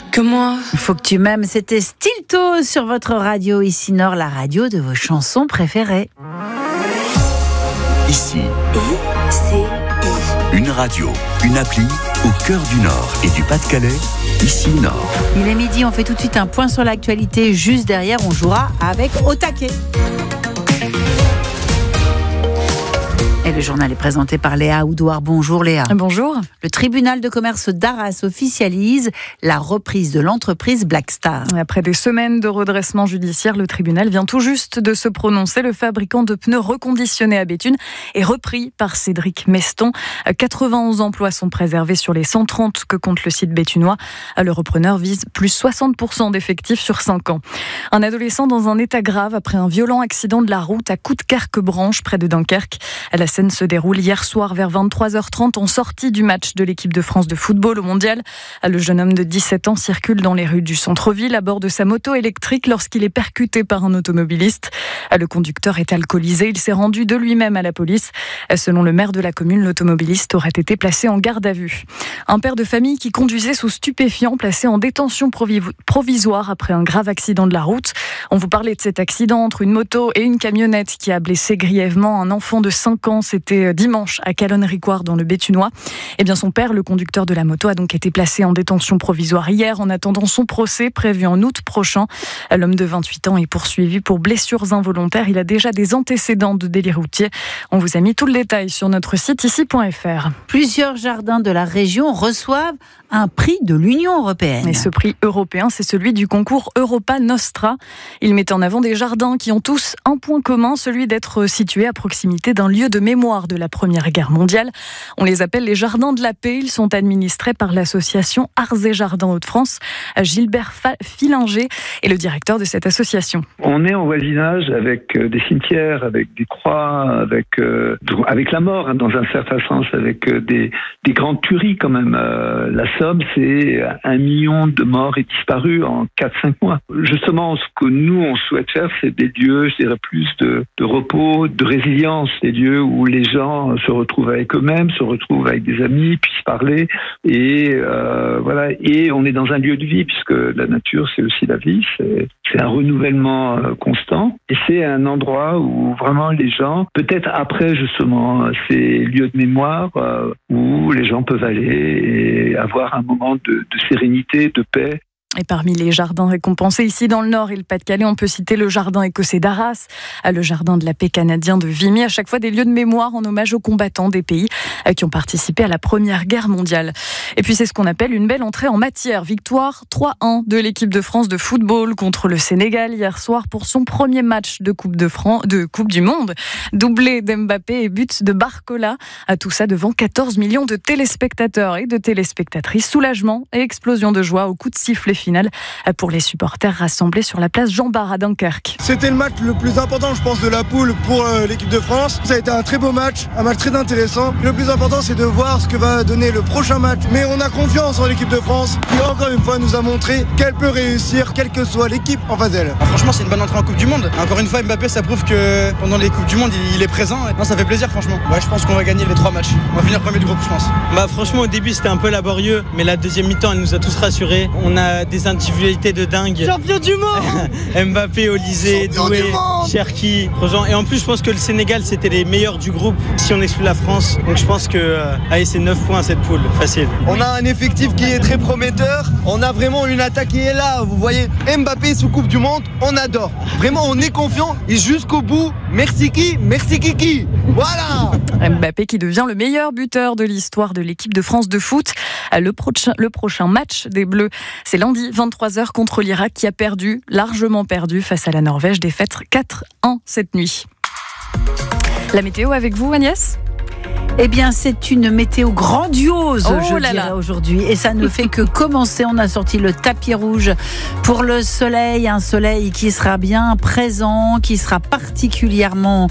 que moi. Faut que tu m'aimes, c'était Stilto sur votre radio Ici Nord, la radio de vos chansons préférées. Ici, I-C-I. une radio, une appli au cœur du Nord et du Pas-de-Calais. Ici Nord. Il est midi, on fait tout de suite un point sur l'actualité. Juste derrière, on jouera avec Au taquet. Et le journal est présenté par Léa Oudouard. Bonjour Léa. Bonjour. Le tribunal de commerce d'Arras officialise la reprise de l'entreprise Blackstar. Après des semaines de redressement judiciaire, le tribunal vient tout juste de se prononcer. Le fabricant de pneus reconditionnés à Béthune est repris par Cédric Meston. 91 emplois sont préservés sur les 130 que compte le site béthunois. Le repreneur vise plus 60% d'effectifs sur 5 ans. Un adolescent dans un état grave après un violent accident de la route à Coudekerque-Branche près de Dunkerque. La scène se déroule hier soir vers 23h30 en sortie du match de l'équipe de France de football au Mondial. Le jeune homme de 17 ans circule dans les rues du centre-ville à bord de sa moto électrique lorsqu'il est percuté par un automobiliste. Le conducteur est alcoolisé, il s'est rendu de lui-même à la police. Selon le maire de la commune, l'automobiliste aurait été placé en garde à vue. Un père de famille qui conduisait sous stupéfiants placé en détention provisoire après un grave accident de la route. On vous parlait de cet accident entre une moto et une camionnette qui a blessé grièvement un enfant de 5 ans. C'était dimanche à Calonne-Ricoire dans le Béthunois. Eh bien, son père, le conducteur de la moto, a donc été placé en détention provisoire hier en attendant son procès prévu en août prochain. L'homme de 28 ans est poursuivi pour blessures involontaires. Il a déjà des antécédents de délit routier. On vous a mis tout le détail sur notre site ici.fr. Plusieurs jardins de la région reçoivent un prix de l'Union européenne. Et ce prix européen, c'est celui du concours Europa Nostra. Il met en avant des jardins qui ont tous un point commun, celui d'être situés à proximité d'un lieu de mémoire de la Première Guerre mondiale. On les appelle les Jardins de la Paix. Ils sont administrés par l'association Arts et Jardins Hauts-de-France. Gilbert Filinger est le directeur de cette association. On est en voisinage avec des cimetières, avec des croix, avec la mort, dans un certain sens, avec des grandes tueries quand même. La Somme, c'est 1 million de morts et disparus en 4-5 mois. Justement, ce que nous, on souhaite faire, c'est des lieux, je dirais, plus de repos, de résilience, des lieux où les gens se retrouvent avec eux-mêmes, se retrouvent avec des amis, puissent parler, et voilà. Et on est dans un lieu de vie, puisque la nature, c'est aussi la vie, c'est un renouvellement constant, et c'est un endroit où vraiment les gens, peut-être après justement ces lieux de mémoire, où les gens peuvent aller et avoir un moment de sérénité, de paix. Et parmi les jardins récompensés ici dans le Nord et le Pas-de-Calais, on peut citer le jardin écossais d'Arras, le jardin de la paix canadien de Vimy, à chaque fois des lieux de mémoire en hommage aux combattants des pays qui ont participé à la Première Guerre mondiale. Et puis c'est ce qu'on appelle une belle entrée en matière. Victoire 3-1 de l'équipe de France de football contre le Sénégal hier soir pour son premier match de Coupe du Monde. Doublé d'Mbappé et but de Barcola. Tout ça devant 14 millions de téléspectateurs et de téléspectatrices. Soulagement et explosion de joie au coup de sifflet finale pour les supporters rassemblés sur la place Jean-Bart à Dunkerque. C'était le match le plus important, je pense, de la poule pour l'équipe de France. Ça a été un très beau match, un match très intéressant. Le plus important, c'est de voir ce que va donner le prochain match. Mais on a confiance en l'équipe de France qui, encore une fois, nous a montré qu'elle peut réussir, quelle que soit l'équipe en face d'elle. Franchement, c'est une bonne entrée en Coupe du Monde. Encore une fois, Mbappé, ça prouve que pendant les Coupes du Monde, il est présent. Non, ça fait plaisir, franchement. Ouais, je pense qu'on va gagner les 3 matchs. On va finir premier du groupe, je pense. Franchement, au début, c'était un peu laborieux, mais la deuxième mi-temps, elle nous a tous rassurés. On a des individualités de dingue. Champion du monde. Mbappé, Olysée, Doué, Cherki, Grosjean. Et en plus, je pense que le Sénégal, c'était les meilleurs du groupe si on exclut la France. Donc je pense que c'est 9 points cette poule, facile. On a un effectif qui est très prometteur. On a vraiment une attaque qui est là. Vous voyez, Mbappé sous Coupe du Monde, on adore. Vraiment, on est confiant et jusqu'au bout. Merci qui, merci Kiki. Voilà. Mbappé qui devient le meilleur buteur de l'histoire de l'équipe de France de foot. Le prochain match des Bleus, c'est lundi 23h contre l'Irak qui a largement perdu face à la Norvège, défaite 4-1 cette nuit. La météo avec vous, Agnès ? Eh bien, c'est une météo grandiose, dirais aujourd'hui. Et ça ne fait que commencer. On a sorti le tapis rouge pour le soleil. Un soleil qui sera bien présent, qui sera particulièrement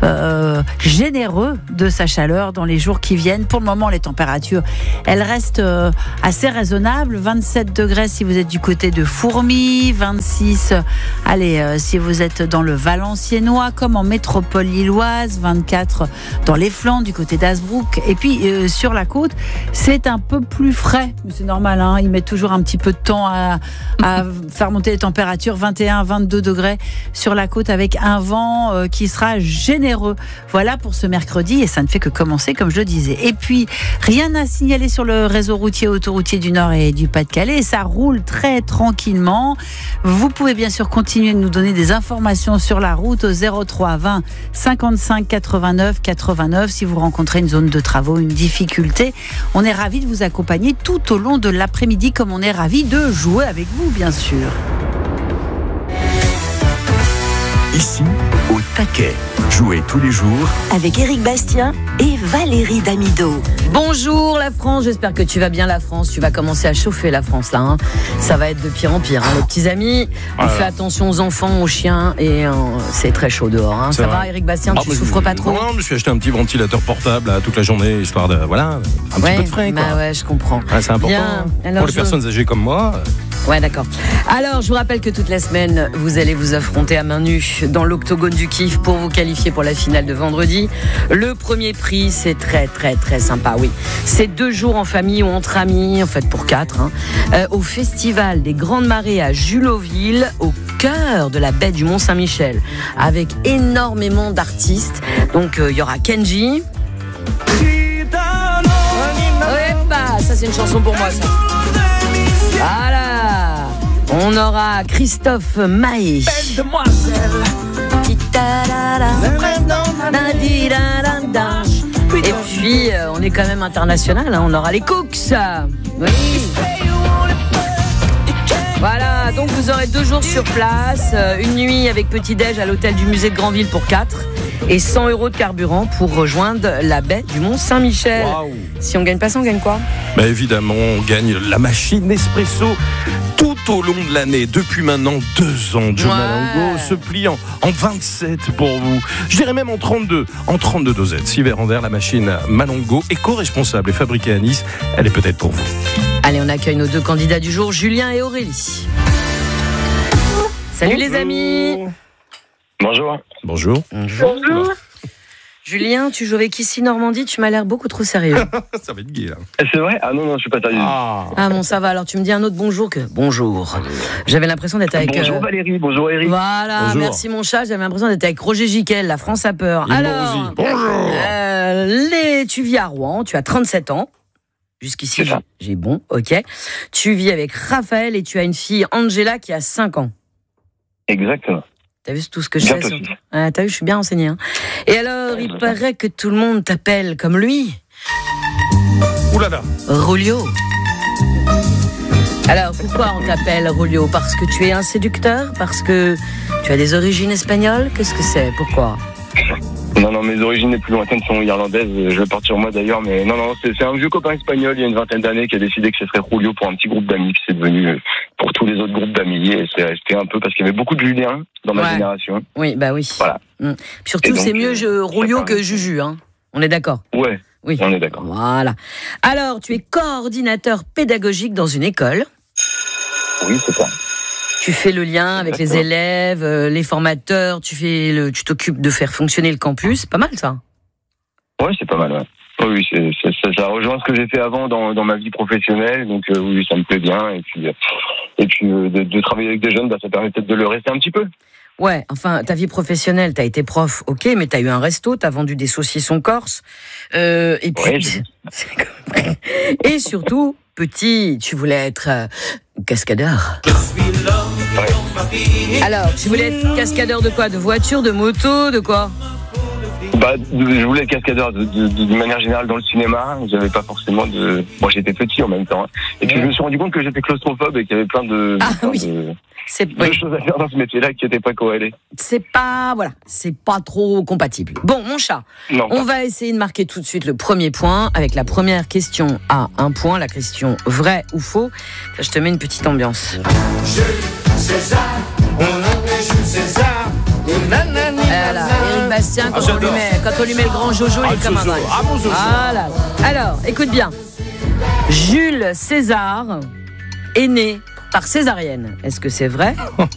généreux de sa chaleur dans les jours qui viennent. Pour le moment, les températures, elles restent assez raisonnables. 27 degrés si vous êtes du côté de Fourmies, 26, si vous êtes dans le Valenciennois, comme en métropole lilloise, 24 dans les Flandres, du côté d'Azur, Hasbrook. Et puis sur la côte, c'est un peu plus frais. C'est normal, hein, ils mettent toujours un petit peu de temps à faire monter les températures. 21, 22 degrés sur la côte avec un vent qui sera généreux. Voilà pour ce mercredi et ça ne fait que commencer comme je le disais. Et puis, rien à signaler sur le réseau routier autoroutier du Nord et du Pas-de-Calais. Ça roule très tranquillement. Vous pouvez bien sûr continuer de nous donner des informations sur la route au 03 20 55 89 89 si vous rencontrez une zone de travaux, une difficulté. On est ravis de vous accompagner tout au long de l'après-midi comme on est ravis de jouer avec vous bien sûr. Ici, au taquet. Jouez tous les jours avec Éric Bastien et Valérie Damido. Bonjour la France, j'espère que tu vas bien la France. Tu vas commencer à chauffer la France là. Hein. Ça va être de pire en pire. Hein. Les petits amis, on fait attention aux enfants, aux chiens et c'est très chaud dehors. Hein. Ça va Éric Bastien, tu souffres pas trop? Non, je me suis acheté un petit ventilateur portable là, toute la journée, histoire de, un petit peu de frais. Bah ouais, je comprends. Ouais, c'est important. Bien. Alors, pour les personnes âgées comme moi. Ouais, d'accord. Alors, je vous rappelle que toute la semaine, vous allez vous affronter à main nue dans l'octogone du kiff pour vous qualifier pour la finale de vendredi. Le premier prix, c'est très, très, très sympa, oui. C'est 2 jours en famille ou entre amis, en fait pour 4, au Festival des Grandes Marées à Juloville, au cœur de la baie du Mont-Saint-Michel, avec énormément d'artistes. Donc, il y aura Kenji. Ça, c'est une chanson pour moi, ça. Voilà. On aura Christophe Maé. Belle demoiselle. Et puis, on est quand même international. Hein. On aura les Cooks. Oui. Voilà, donc vous aurez 2 jours sur place, une nuit avec petit-déj à l'hôtel du musée de Granville pour 4 et 100 € de carburant pour rejoindre la baie du Mont-Saint-Michel. Wow. Si on gagne pas ça, on gagne quoi? Bah évidemment, on gagne la machine Nespresso tout au long de l'année. Depuis maintenant 2 ans, Joe Malongo se plie en 27 pour vous. Je dirais même en 32 dosettes. 6 verres en verre, la machine Malongo, éco-responsable et fabriquée à Nice. Elle est peut-être pour vous. Allez, on accueille nos 2 candidats du jour, Julien et Aurélie. Salut les amis. Bonjour. Bonjour. Bonjour. Julien, tu joues avec ici Normandie, tu m'as l'air beaucoup trop sérieux. Ça va être gai là. C'est vrai? Ah non, je suis pas sérieux. Ah bon, ça va, alors tu me dis un autre bonjour que bonjour. J'avais l'impression d'être avec... Bonjour Valérie, bonjour Eric. Voilà, bonjour. Merci mon chat, j'avais l'impression d'être avec Roger Giquel, la France a peur. Alors, bonjour. Tu vis à Rouen, tu as 37 ans. Jusqu'ici, j'ai bon, ok. Tu vis avec Raphaël et tu as une fille, Angela, qui a 5 ans. Exactement. T'as vu tout ce que je sais sur... T'as vu, je suis bien renseignée. Hein. Et alors, il paraît que tout le monde t'appelle comme lui. Ouh là là. Rulio. Alors, pourquoi on t'appelle Rulio? Parce que tu es un séducteur? Parce que tu as des origines espagnoles? Qu'est-ce que c'est? Pourquoi? Non, mes origines les plus lointaines sont irlandaises. Je le porte sur moi d'ailleurs, mais non, c'est un vieux copain espagnol il y a une 20aine d'années qui a décidé que ce serait Julio pour un petit groupe d'amis, puis c'est devenu pour tous les autres groupes d'amis, et c'est resté un peu parce qu'il y avait beaucoup de Julien dans ma génération. Oui, bah oui. Voilà. Surtout, donc, c'est mieux Julio que Juju, hein. On est d'accord? Ouais. Oui. On est d'accord. Voilà. Alors, tu es coordinateur pédagogique dans une école. Oui, c'est ça. Tu fais le lien avec les élèves, les formateurs, tu t'occupes de faire fonctionner le campus. C'est pas mal, ça? Ouais, c'est pas mal, ouais. Oui, ça rejoint ce que j'ai fait avant dans ma vie professionnelle, donc oui, ça me plaît bien. Et puis de travailler avec des jeunes, ça permet peut-être de le rester un petit peu. Ouais, enfin, ta vie professionnelle, t'as été prof, ok, mais t'as eu un resto, t'as vendu des saucissons corse, et puis... Ouais, et surtout, petit, tu voulais être cascadeur. Ouais. Alors, tu voulais être cascadeur de quoi? De voiture, de moto, de quoi? Je voulais être cascadeur de manière générale dans le cinéma. J'avais pas forcément de... Moi, j'étais petit en même temps. Et puis, je me suis rendu compte que j'étais claustrophobe et qu'il y avait plein de choses à faire dans ce métier-là qui n'étaient pas corrélées. C'est pas trop compatible. Bon, mon chat, on va essayer de marquer tout de suite le premier point avec la première question à 1 point, la question vrai ou faux. Là, je te mets une petite ambiance. Jules César, on l'appelle Jules César. Voilà, Éric Bastien, quand on lui met le grand Jojo, il est comme un dingue. Voilà. Alors, écoute bien. Jules César est né par césarienne. Est-ce que c'est vrai